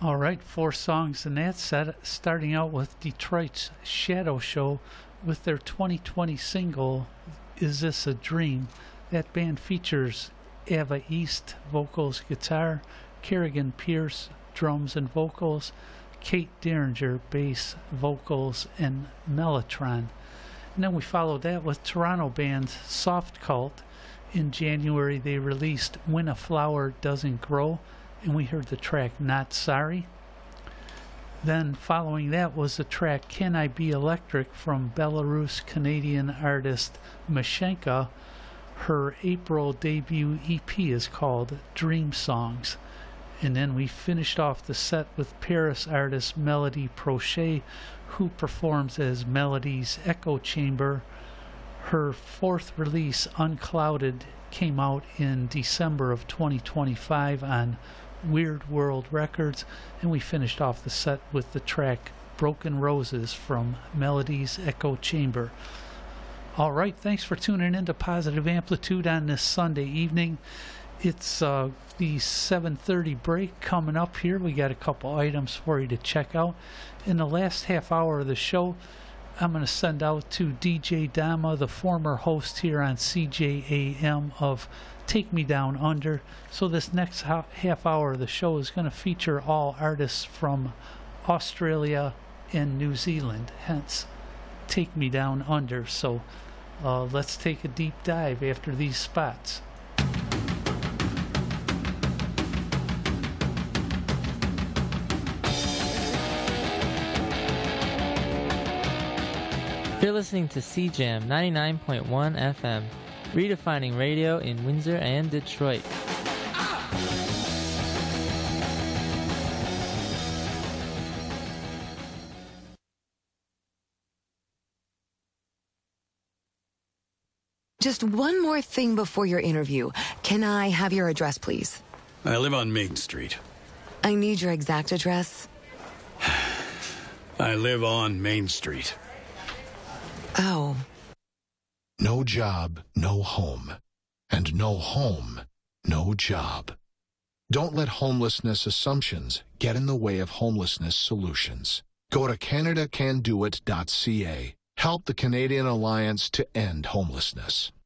All right, four songs in that set, starting out with Detroit's Shadow Show with their 2020 single, Is This a Dream? That band features Ava East, vocals, guitar, Kerrigan Pierce, drums and vocals, Kate Derringer, bass, vocals, and Mellotron. And then we followed that with Toronto band Soft Cult. In January, they released When a Flower Doesn't Grow, and we heard the track Not Sorry. Then following that was the track Can I Be Electric from Belarus-Canadian artist Mashenka. Her April debut EP is called Dream Songs. And then we finished off the set with Paris artist Melody Prochet, who performs as Melody's Echo Chamber. Her fourth release, Unclouded, came out in December of 2025 on Weird World Records, and we finished off the set with the track Broken Roses from Melody's Echo Chamber. All right, thanks for tuning in to Positive Amplitude on this Sunday evening. It's the 7:30 break coming up here. We got a couple items for you to check out. In the last half hour of the show, I'm going to send out to DJ Dama, the former host here on CJAM of Take Me Down Under. So this next half hour of the show is going to feature all artists from Australia and New Zealand, hence Take Me Down Under. So let's take a deep dive after these spots. You're listening to CJAM 99.1 FM, redefining radio in Windsor and Detroit. Just one more thing before your interview. Can I have your address, please? I live on Main Street. I need your exact address. I live on Main Street. Oh. No job, no home. And no home, no job. Don't let homelessness assumptions get in the way of homelessness solutions. Go to CanadaCanDoIt.ca. Help the Canadian Alliance to End Homelessness.